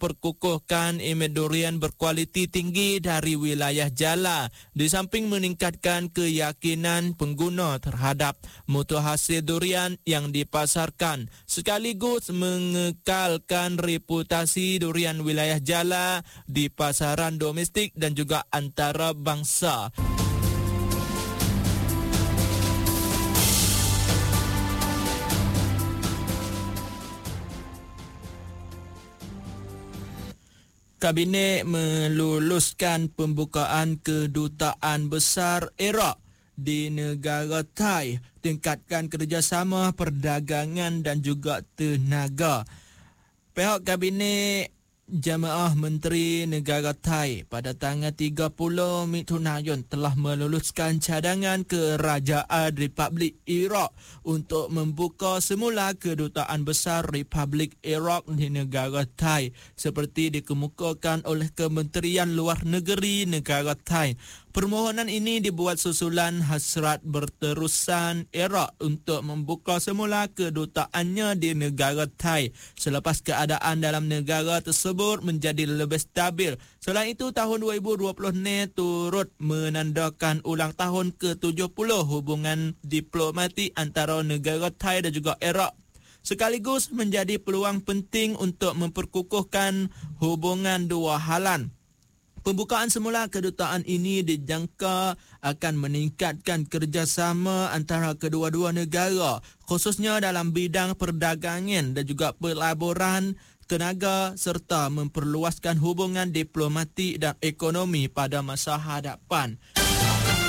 memperkukuhkan imej durian berkualiti tinggi dari wilayah Jala, di samping meningkatkan keyakinan pengguna terhadap mutu hasil durian yang dipasarkan, sekaligus mengekalkan reputasi durian wilayah Jala di pasaran domestik dan juga antarabangsa. Kabinet meluluskan pembukaan kedutaan besar Iraq di negara Thai, tingkatkan kerjasama perdagangan dan juga tenaga. Pihak Kabinet Jamaah Menteri Negara Thai pada tanggal 30 Mithunayun telah meluluskan cadangan Kerajaan Republik Iraq untuk membuka semula kedutaan besar Republik Iraq di negara Thai seperti dikemukakan oleh Kementerian Luar Negeri negara Thai. Permohonan ini dibuat susulan hasrat berterusan Iraq untuk membuka semula kedutaannya di negara Thai selepas keadaan dalam negara tersebut menjadi lebih stabil. Selain itu, tahun 2020 ni turut menandakan ulang tahun ke-70 hubungan diplomatik antara negara Thai dan juga Iraq, sekaligus menjadi peluang penting untuk memperkukuhkan hubungan dua halan. Pembukaan semula kedutaan ini dijangka akan meningkatkan kerjasama antara kedua-dua negara, khususnya dalam bidang perdagangan dan juga pelaburan, tenaga serta memperluaskan hubungan diplomatik dan ekonomi pada masa hadapan.